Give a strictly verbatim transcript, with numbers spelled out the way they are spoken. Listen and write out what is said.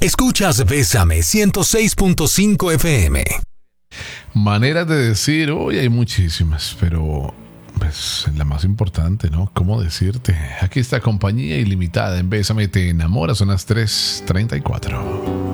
Escuchas Bésame ciento seis punto cinco F M. Maneras de decir, hoy hay muchísimas, pero pues la más importante, ¿no? ¿Cómo decirte? Aquí está Compañía Ilimitada en Bésame, te enamoras, son las tres treinta y cuatro.